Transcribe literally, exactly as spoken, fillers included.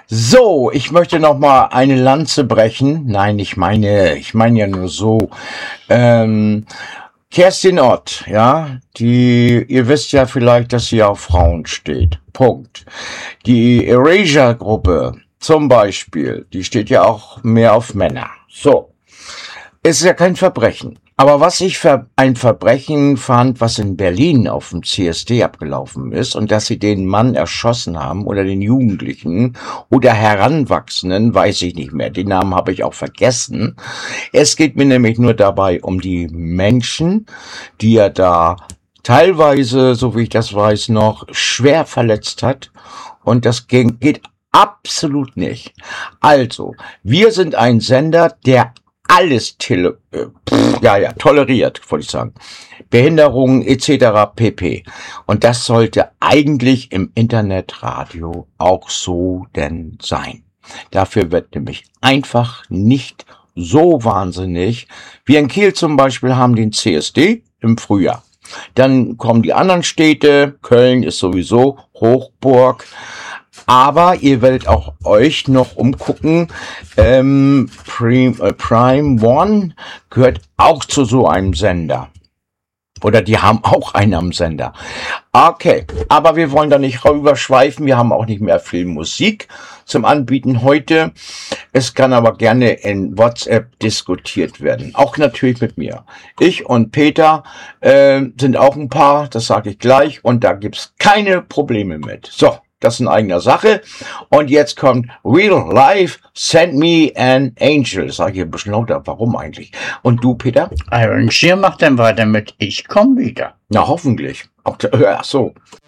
So, ich möchte noch mal eine Lanze brechen. Nein, ich meine, ich meine ja nur so. Ähm, Kerstin Ott, ja, die, ihr wisst ja vielleicht, dass sie auf Frauen steht. Punkt. Die Erasure-Gruppe zum Beispiel, die steht ja auch mehr auf Männer. So, es ist ja kein Verbrechen. Aber was ich für ein Verbrechen fand, was in Berlin auf dem C S D abgelaufen ist, und dass sie den Mann erschossen haben oder den Jugendlichen oder Heranwachsenden, weiß ich nicht mehr. Den Namen habe ich auch vergessen. Es geht mir nämlich nur dabei um die Menschen, die er da teilweise, so wie ich das weiß, noch schwer verletzt hat. Und das ging, geht absolut nicht. Also, wir sind ein Sender, der alles tele, äh, pff, ja, ja, toleriert, wollte ich sagen. Behinderungen et cetera pp. Und das sollte eigentlich im Internetradio auch so denn sein. Dafür wird nämlich einfach nicht so wahnsinnig. Wir in Kiel zum Beispiel haben den C S D im Frühjahr. Dann kommen die anderen Städte. Köln ist sowieso Hochburg. Aber ihr werdet auch euch noch umgucken. Ähm, Prime, äh, Prime One gehört auch zu so einem Sender. Oder die haben auch einen am Sender. Okay, aber wir wollen da nicht rüberschweifen. Wir haben auch nicht mehr viel Musik zum Anbieten heute. Es kann aber gerne in WhatsApp diskutiert werden. Auch natürlich mit mir. Ich und Peter äh, sind auch ein Paar, das sage ich gleich. Und da gibt's keine Probleme mit. So. Das ist in eigener Sache. Und jetzt kommt Real Life, Send Me an Angel. Das sage ich ein bisschen lauter. Warum eigentlich? Und du, Peter? Iron Shear macht dann weiter mit Ich komm wieder. Na, hoffentlich. Ach so.